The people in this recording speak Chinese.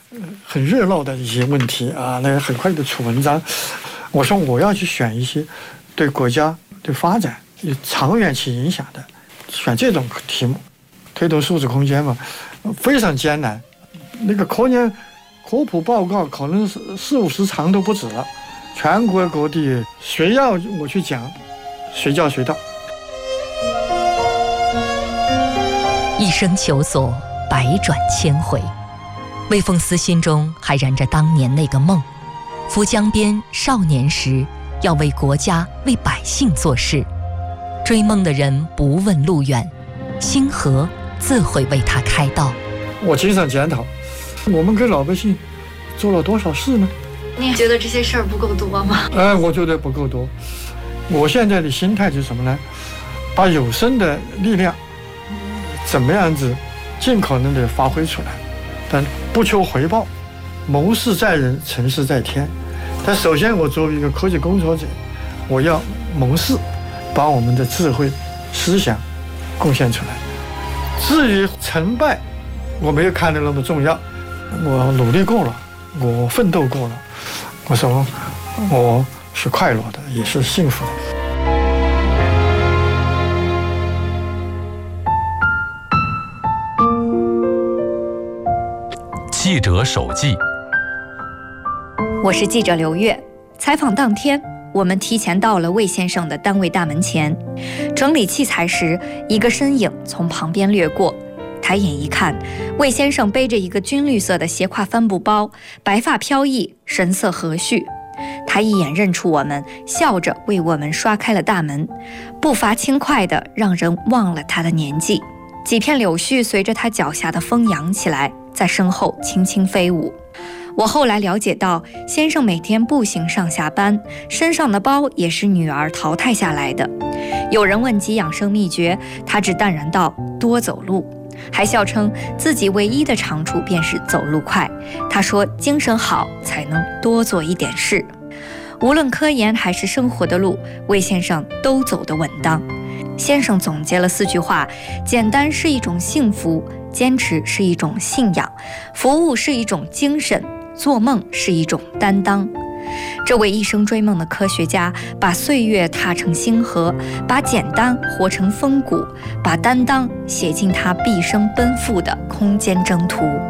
很热闹的一些问题啊，那很快的出文章。我说我要去选一些对国家对发展有长远起影响的，选这种题目，推动数字空间嘛，非常艰难。那个科普报告可能是40-50长都不止了，全国各地谁要我去讲，随叫随到。 一生求索，百转千回，魏凤思心中还燃着当年那个梦：扶江边少年时，要为国家为百姓做事。追梦的人不问路远，星河自会为他开道。 我经常检讨，我们给老百姓做了多少事呢？ 你觉得这些事儿不够多吗？ 我觉得不够多。我现在的心态是什么呢？把有生的力量怎么样子尽可能的发挥出来，但不求回报，谋事在人，成事在天。但首先我作为一个科技工作者，我要谋事，把我们的智慧思想贡献出来。至于成败，我没有看得那么重要，我努力过了，我奋斗过了，我说我是快乐的，也是幸福的。 记者手记。 我是记者刘月。采访当天，我们提前到了魏先生的单位大门前，整理器材时，一个身影从旁边掠过。抬眼一看，魏先生背着一个军绿色的斜挎帆布包，白发飘逸，神色和煦。他一眼认出我们，笑着为我们刷开了大门，步伐轻快的让人忘了他的年纪。几片柳絮随着他脚下的风扬起来，在身后轻轻飞舞。我后来了解到，先生每天步行上下班，身上的包也是女儿淘汰下来的。有人问及养生秘诀，他只淡然道：多走路，还笑称自己唯一的长处便是走路快。他说精神好才能多做一点事。无论科研还是生活的路，魏先生都走得稳当。先生总结了4句话：简单是一种幸福，坚持是一种信仰，服务是一种精神，做梦是一种担当。这位一生追梦的科学家，把岁月踏成星河，把简单活成风骨，把担当写进他毕生奔赴的空间征途。